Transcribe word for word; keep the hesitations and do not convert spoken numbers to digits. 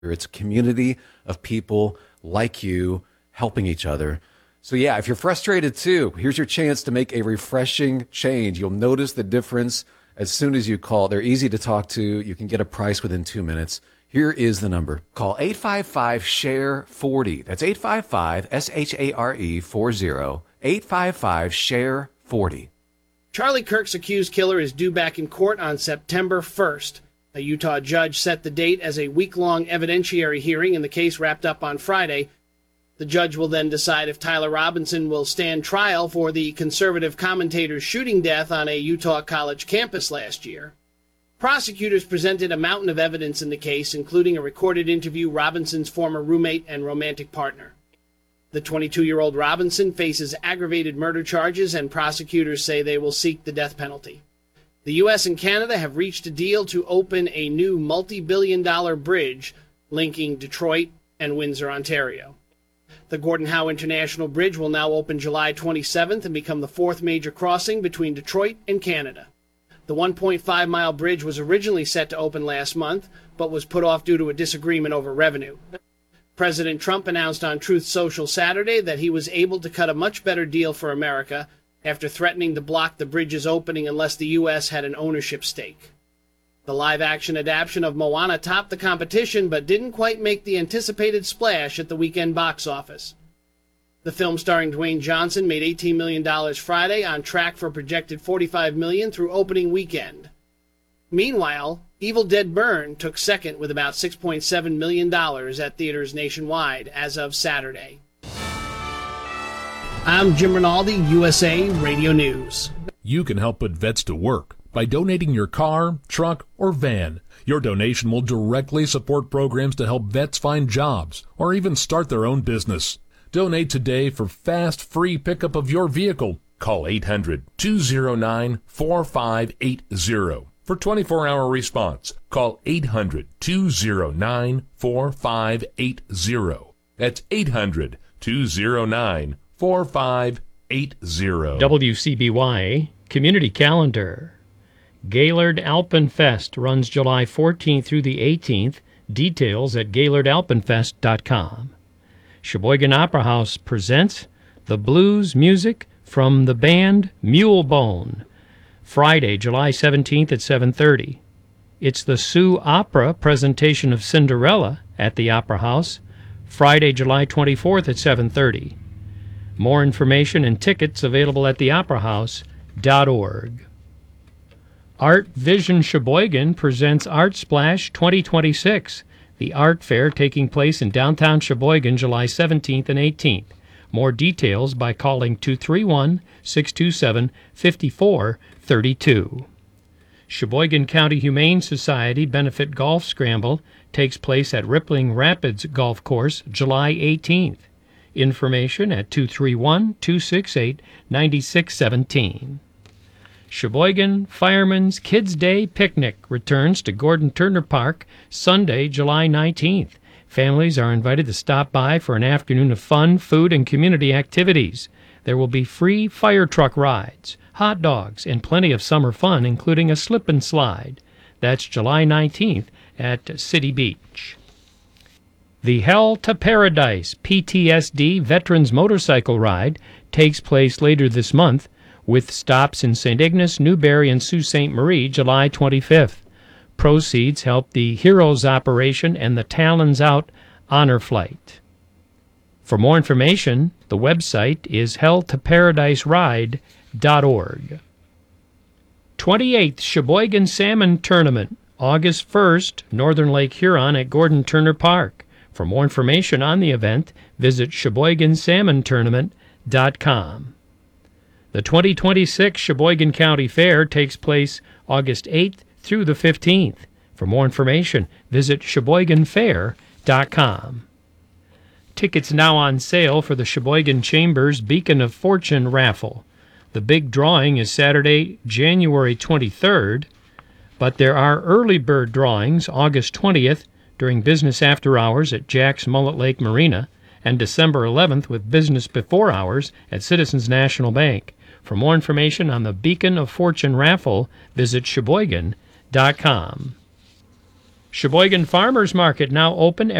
It's a community of people like you helping each other. So yeah, if you're frustrated too, here's your chance to make a refreshing change. You'll notice the difference as soon as you call. They're easy to talk to. You can get a price within two minutes. Here is the number. Call eight five five, S H A R E, forty. That's eight five five, S H A R E, forty. eight five five, S H A R E, forty. Charlie Kirk's accused killer is due back in court on September first. A Utah judge set the date as a week-long evidentiary hearing, and the case wrapped up on Friday. The judge will then decide if Tyler Robinson will stand trial for the conservative commentator's shooting death on a Utah college campus last year. Prosecutors presented a mountain of evidence in the case, including a recorded interview Robinson's former roommate and romantic partner. The twenty-two-year-old Robinson faces aggravated murder charges, and prosecutors say they will seek the death penalty. The U S and Canada have reached a deal to open a new multi-billion dollar bridge linking Detroit and Windsor, Ontario. The Gordon Howe International Bridge will now open July twenty-seventh and become the fourth major crossing between Detroit and Canada. The one point five mile bridge was originally set to open last month, but was put off due to a disagreement over revenue. President Trump announced on Truth Social Saturday that he was able to cut a much better deal for America after threatening to block the bridge's opening unless the U S had an ownership stake. The live-action adaptation of Moana topped the competition but didn't quite make the anticipated splash at the weekend box office. The film starring Dwayne Johnson made eighteen million dollars Friday, on track for a projected forty-five million dollars through opening weekend. Meanwhile, Evil Dead Burn took second with about six point seven million dollars at theaters nationwide as of Saturday. I'm Jim Rinaldi, U S A Radio News. You can help put vets to work by donating your car, truck, or van. Your donation will directly support programs to help vets find jobs or even start their own business. Donate today for fast, free pickup of your vehicle. Call eight hundred, two oh nine, four five eight oh for twenty-four hour response. Call eight hundred, two oh nine, four five eight oh. That's eight hundred, two oh nine, four five eight oh. W C B Y Community Calendar. Gaylord Alpenfest runs July fourteenth through the eighteenth. Details at gaylord alpenfest dot com. Sheboygan Opera House presents the blues music from the band Mulebone, Friday, July seventeenth at seven thirty. It's the Sioux Opera presentation of Cinderella at the Opera House, Friday, July twenty-fourth at seven thirty. More information and tickets available at the opera house dot org. Art Vision Sheboygan presents Art Splash twenty twenty-six, the art fair taking place in downtown Sheboygan July seventeenth and eighteenth. More details by calling two three one, six two seven, five four three two. Sheboygan County Humane Society Benefit Golf Scramble takes place at Rippling Rapids Golf Course July eighteenth. Information at two three one, two six eight, nine six one seven. Sheboygan Fireman's Kids Day Picnic returns to Gordon Turner Park Sunday, July nineteenth. Families are invited to stop by for an afternoon of fun, food, and community activities. There will be free fire truck rides, hot dogs, and plenty of summer fun, including a slip and slide. That's July nineteenth at City Beach. The Hell to Paradise P T S D Veterans Motorcycle Ride takes place later this month, with stops in Saint Ignace, Newberry, and Sault Ste. Marie July twenty-fifth. Proceeds help the Heroes Operation and the Talons Out Honor Flight. For more information, the website is hell to paradise ride dot org. twenty-eighth Sheboygan Salmon Tournament, August first, Northern Lake Huron at Gordon Turner Park. For more information on the event, visit sheboygan salmon tournament dot com. The twenty twenty-six Sheboygan County Fair takes place August eighth through the fifteenth. For more information, visit sheboygan fair dot com. Tickets now on sale for the Sheboygan Chambers Beacon of Fortune raffle. The big drawing is Saturday, January twenty-third, but there are early bird drawings August twentieth during business after hours at Jack's Mullet Lake Marina, and December eleventh with business before hours at Citizens National Bank. For more information on the Beacon of Fortune raffle, visit sheboygan dot com. Sheboygan Farmers Market now open